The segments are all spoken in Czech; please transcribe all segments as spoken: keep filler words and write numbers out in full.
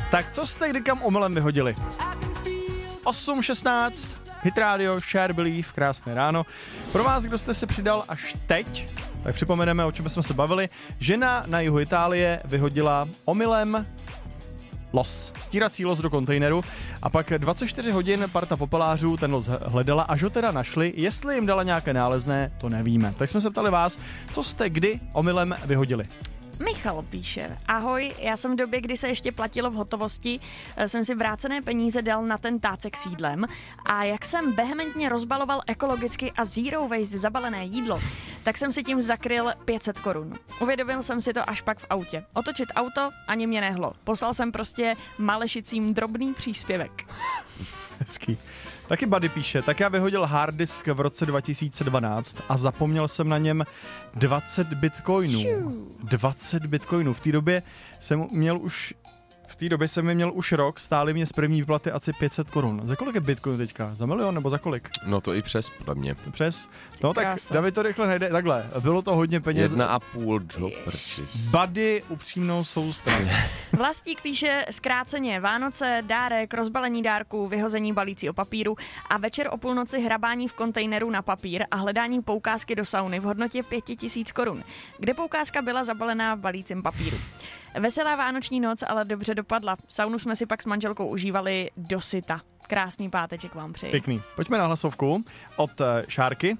Tak co jste kdy kam omylem vyhodili? osm šestnáct, Hit Radio, Share Believe, krásné ráno. Pro vás, kdo jste se přidal až teď, tak připomeneme, o čem jsme se bavili. Žena na jihu Itálie vyhodila omylem los, stírací los do kontejneru a pak dvacet čtyři hodin parta popelářů ten los hledala, až ho teda našli. Jestli jim dala nějaké nálezné, to nevíme. Tak jsme se ptali vás, co jste kdy omylem vyhodili. Michal píše, ahoj, já jsem v době, kdy se ještě platilo v hotovosti, jsem si vrácené peníze dal na ten tácek s jídlem a jak jsem vehementně rozbaloval ekologicky a zero waste zabalené jídlo, tak jsem si tím zakryl pět set korun. Uvědomil jsem si to až pak v autě. Otočit auto ani mě nehlo. Poslal jsem prostě malešicím drobný příspěvek. Hezký. Taky Buddy píše, tak já vyhodil hard disk v roce dva tisíce dvanáct a zapomněl jsem na něm dvacet bitcoinů. dvacet bitcoinů. V té době jsem měl už V té době jsem měl už rok, stály mě z první výplaty asi pět set korun. Za kolik je bitcoin teďka? Za milion nebo za kolik? No to i přes, podle mě. Přes? No tak Krása. David to rychle najde. Takhle, bylo to hodně peněz. Jedna a půl do prčí. Buddy, upřímnou soustrast. Vlastík píše zkráceně Vánoce, dárek, rozbalení dárků, vyhození balícího papíru a večer o půlnoci hrabání v kontejneru na papír a hledání poukázky do sauny v hodnotě pět tisíc korun, kde poukázka byla zabalená v balícím papíru. Veselá vánoční noc, ale dobře dopadla. Saunu jsme si pak s manželkou užívali do syta. Krásný páteček vám přeji. Pěkný. Pojďme na hlasovku od uh, Šárky.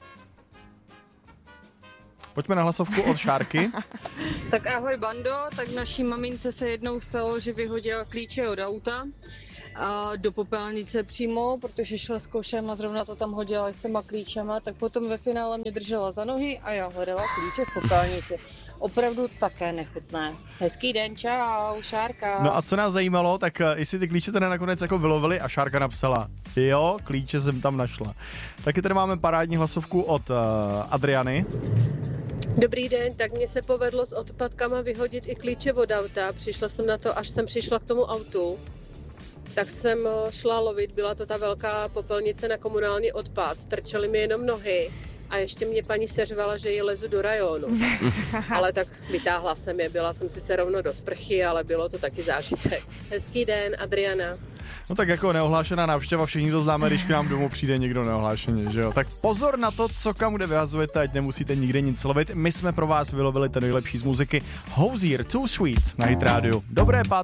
Pojďme na hlasovku od Šárky. Tak ahoj bando, tak naší mamince se jednou stalo, že vyhodila klíče od auta a do popelnice přímo, protože šla s košem a zrovna to tam hodila s těma klíčema, tak potom ve finále mě držela za nohy a já hledala klíče v popelnici. Opravdu také nechutné. Hezký den, čau, Šárka. No a co nás zajímalo, tak uh, jestli ty klíče teda nakonec jako vylovili a Šárka napsala, jo, klíče jsem tam našla. Taky tady máme parádní hlasovku od uh, Adriany. Dobrý den, tak mně se povedlo s odpadkama vyhodit i klíče od auta. Přišla jsem na to, až jsem přišla k tomu autu. Tak jsem šla lovit, byla to ta velká popelnice na komunální odpad. Trčely mi jenom nohy a ještě mě paní seřvala, že ji lezu do rajonu. Ale tak vytáhla jsem je, byla jsem sice rovno do sprchy, ale bylo to taky zážitek. Hezký den, Adriana. No tak jako neohlášená návštěva, všichni to známe, když k nám domů přijde někdo neohlášeně, že jo. Tak pozor na to, co kam kde vyhazujete, ať nemusíte nikde nic lovit. My jsme pro vás vylovili ten nejlepší z muziky Hozier, Too Sweet na Hit Radio. Dobré pátek.